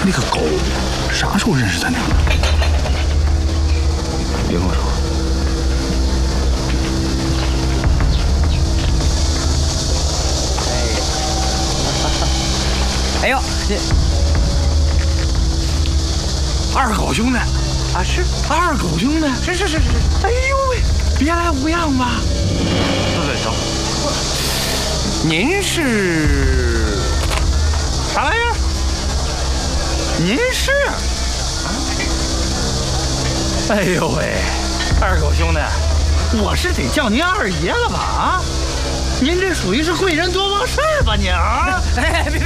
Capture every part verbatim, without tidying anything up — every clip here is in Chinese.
那个狗啥时候认识他娘的？别跟我说。 哎呦，这二狗兄弟啊是二狗兄弟， 是是是是。 哎呦喂，别来无恙吧？ 不不，等会儿，您是啥玩意儿？您是？哎呦喂，二狗兄弟，我是得叫您二爷了吧？啊，您这属于是贵人多忘事儿吧？您啊？ 哎别别，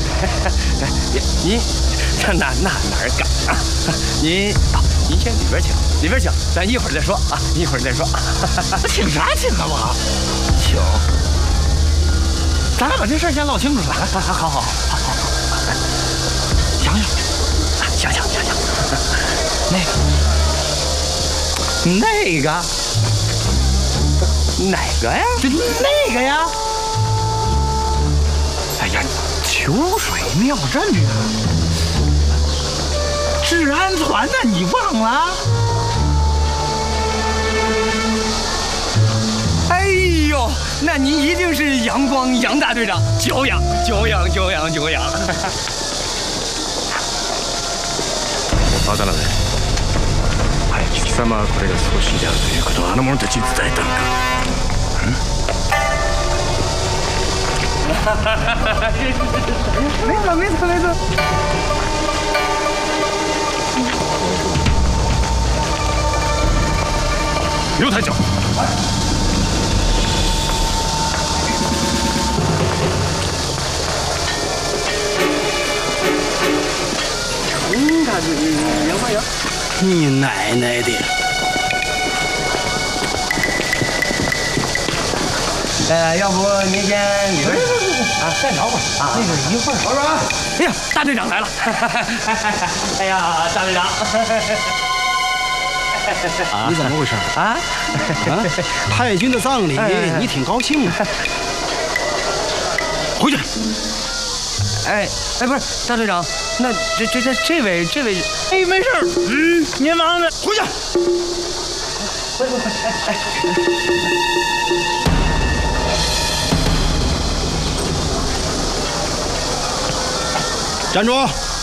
您这哪那哪敢啊？您啊，您先里边请，里边请，咱一会儿再说啊，一会儿再说。 请啥请啊我？请，咱俩把这事儿先唠清楚了。 好好好好好， 想想， 想想想想， 那个，那个， 哪个呀？ 就那个呀。哎呀，秋水庙镇的，治安团的，你忘了？ 哎呦，那您一定是阳光杨大队长，久仰久仰久仰久仰。 渡辺、はい、貴様はこれが葬式であるということをあの者たちに伝えたのか。 没错没错没错。 刘台长。 嗯，他杨花杨。 你奶奶的！ 呃，要不您先里边啊，再聊会儿啊。那个一会儿。老板，哎呀，大队长来了！哎呀，大队长。 你怎么回事啊？ 啊？太君的葬礼，你挺高兴啊？ 回去。 哎哎，不是大队长，那这这这这位这位， 哎，没事儿，嗯，您忙着，回去。 回回回，哎哎。 站住！